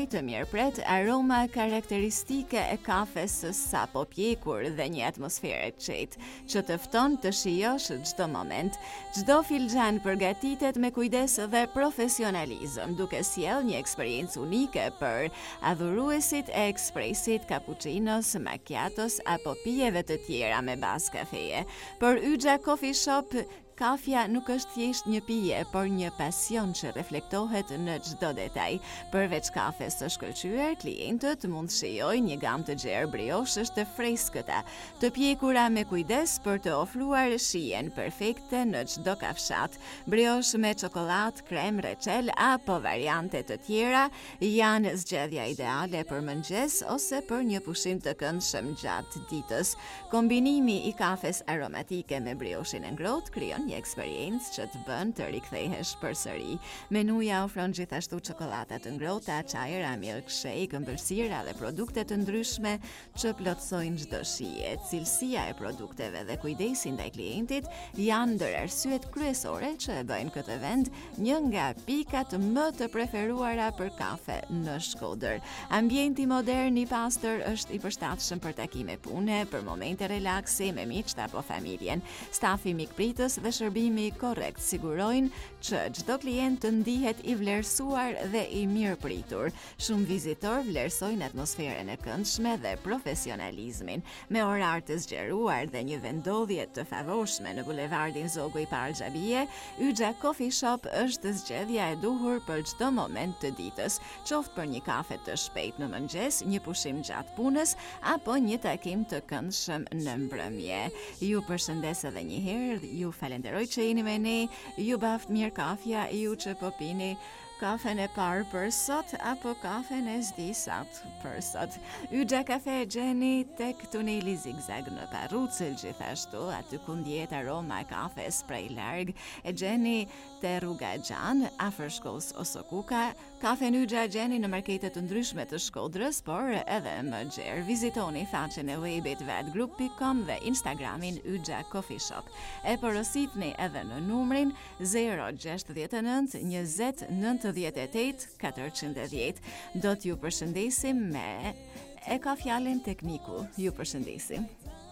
ngjyroj të mirëpret, aroma karakteristike e kafes së sapo pjekur dhe një atmosferë të qetë, që të fton të shijosh çdo moment. Çdo filxhan përgatitet me kujdes dhe profesionalizëm, duke sjellë një eksperiencë unike për adhuruesit e ekspresit, cappuccinos, macchiatos apo pijeve të tjera me bazë kafeje. Për Yxha Coffee Shop, kafja nuk është thjesht një pije, por një pasion që reflektohet në çdo detaj. Përveç kafes së shkëlqyer, klientët mund të shijojnë një gamë të gjerë brioshësh të freskëta, të pjekura me kujdes për të ofruar shijen perfekte në çdo kafshat. Briosh me çokoladë, krem, reçel apo variante të tjera janë zgjedhja ideale për mëngjes ose për një pushim të këndshëm gjatë ditës. Kombinimi i kafes aromatike me brioshin e ngrohtë krijon një eksperiencë që të bën të rikthehesh përsëri. Menuja ofron gjithashtu çokolada të ngrohta, çajra, milkshake, ëmbëlsira dhe produkte të ndryshme që plotësojnë çdo shije. Cilësia e produkteve dhe kujdesi ndaj klientit janë ndër arsyet kryesore që e bëjnë këtë vend një nga pikat më të preferuara për kafe në Shkodër. Ambienti modern i pastër është i përshtatshëm për takime pune, për momente relaksi me miqt apo familjen. Stafi mikpritës dhe shërbimi korrekt sigurojnë që çdo klient të ndihet i vlerësuar dhe i mirëpritur. Shumë vizitor vlerësojnë atmosferën e këndshme dhe profesionalizmin. Me orar të zgjeruar dhe një vendodhje të favorshme në bulevardin Zogu i Parë Xhabie, Yxha Coffee Shop është zgjedhja e duhur për çdo moment të ditës, qoftë për një kafe të shpejtë në mëngjes, një pushim gjatë punës apo një takim të këndshëm në mbrëmje. Ju përshëndes edhe një herë, ju falenderoj që jeni me ne, ju baft mirë kafja, ju që po pini kafen e parë për sot apo kafen e zdisat për sot. Yxha Kafe e gjeni tek tuneli Zigzag në Parrucël, gjithashtu aty ku ndjehet aroma e kafes prej larg, e gjeni te rruga Xhan, afër shkollës Osokuka. Kafen Yxha gjeni në marketet të ndryshme të Shkodrës, por edhe më gjerë. Vizitoni faqen e webit vatgroup.com dhe Instagramin Yxha Coffee Shop. E porositni edhe në numrin 069 20 98 410. Do t'ju përshëndesim me e ka fjalën tekniku. Ju përshëndesim.